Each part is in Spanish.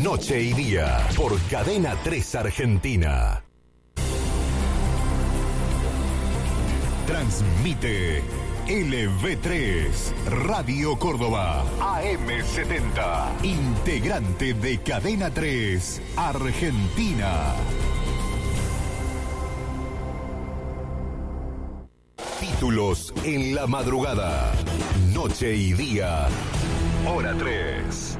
Noche y Día por Cadena 3 Argentina. Transmite LV3 Radio Córdoba AM70, integrante de Cadena 3 Argentina. Títulos en la madrugada. Noche y Día, hora 3.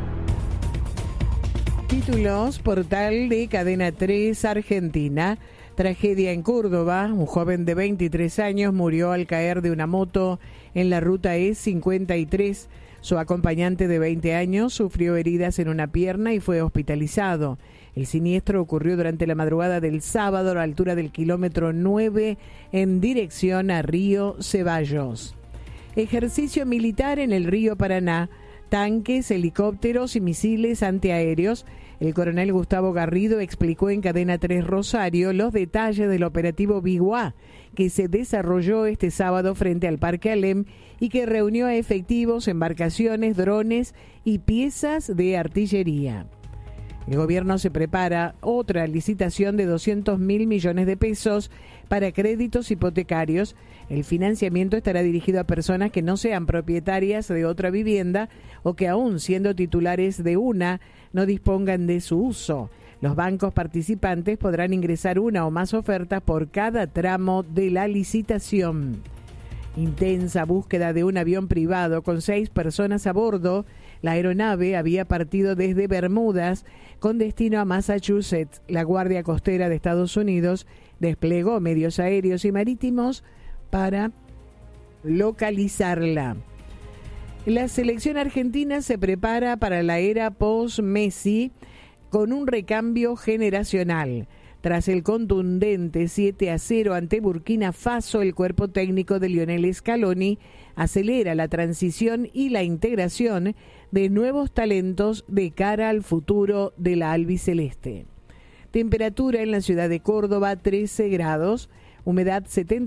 Títulos, portal de Cadena 3 Argentina. Tragedia en Córdoba. Un joven de 23 años murió al caer de una moto en la ruta E53. Su acompañante de 20 años sufrió heridas en una pierna y fue hospitalizado. El siniestro ocurrió durante la madrugada del sábado a la altura del kilómetro 9 en dirección a Río Ceballos. Ejercicio militar en el río Paraná. Tanques, helicópteros y misiles antiaéreos. El coronel Gustavo Garrido explicó en Cadena 3 Rosario los detalles del operativo Biguá, que se desarrolló este sábado frente al Parque Alem y que reunió a efectivos, embarcaciones, drones y piezas de artillería. El gobierno se prepara otra licitación de 200.000 millones de pesos para créditos hipotecarios. El financiamiento estará dirigido a personas que no sean propietarias de otra vivienda o que aún siendo titulares de una no dispongan de su uso. Los bancos participantes podrán ingresar una o más ofertas por cada tramo de la licitación. Intensa búsqueda de un avión privado con 6 personas a bordo. La aeronave había partido desde Bermudas con destino a Massachusetts. La Guardia Costera de Estados Unidos desplegó medios aéreos y marítimos para localizarla. La selección argentina se prepara para la era post-Messi con un recambio generacional. Tras el contundente 7-0 ante Burkina Faso, el cuerpo técnico de Lionel Scaloni acelera la transición y la integración de nuevos talentos de cara al futuro de la albiceleste. Temperatura en la ciudad de Córdoba, 13 grados, humedad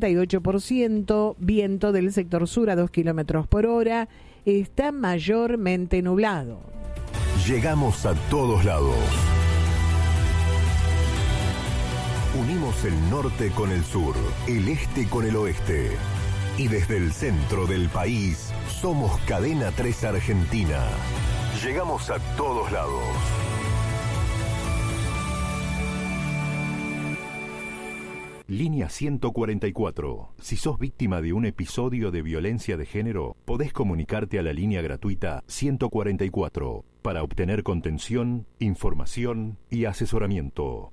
78%, viento del sector sur a 2 kilómetros por hora, está mayormente nublado. Llegamos a todos lados. Unimos el norte con el sur, el este con el oeste. Y desde el centro del país, somos Cadena 3 Argentina. Llegamos a todos lados. Línea 144. Si sos víctima de un episodio de violencia de género, podés comunicarte a la línea gratuita 144 para obtener contención, información y asesoramiento.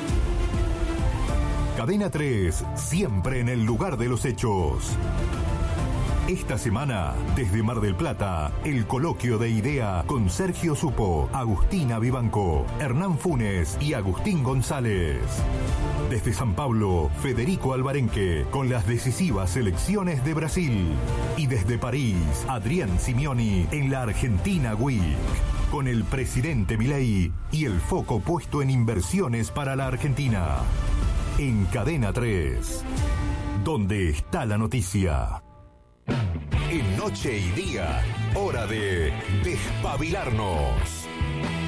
Cadena 3, siempre en el lugar de los hechos. Esta semana, desde Mar del Plata, el coloquio de idea con Sergio Supo, Agustina Vivanco, Hernán Funes y Agustín González. Desde San Pablo, Federico Alvarenque, con las decisivas elecciones de Brasil. Y desde París, Adrián Simeoni en la Argentina Week, con el presidente Milei y el foco puesto en inversiones para la Argentina. En Cadena 3, donde está la noticia. En Noche y Día, hora de despabilarnos.